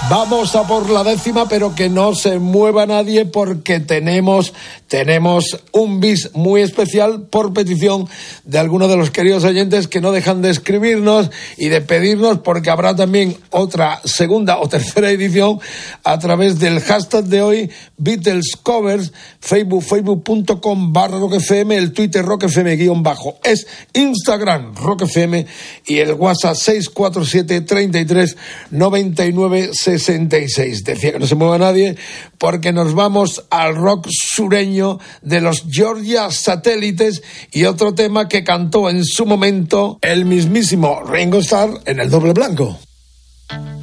Vamos a por la 10ª, pero que no se mueva nadie porque tenemos un bis muy especial por petición de algunos de los queridos oyentes que no dejan de escribirnos y de pedirnos, porque habrá también otra segunda o tercera edición a través del hashtag de hoy, Beatles Covers, facebook.com/rockfm, el Twitter rockfm_ es Instagram rockfm y el WhatsApp 647 33 99 66. Decía que no se mueva nadie porque nos vamos al rock sureño de los Georgia Satélites y otro tema que cantó en su momento el mismísimo Ringo Starr en el Doble Blanco.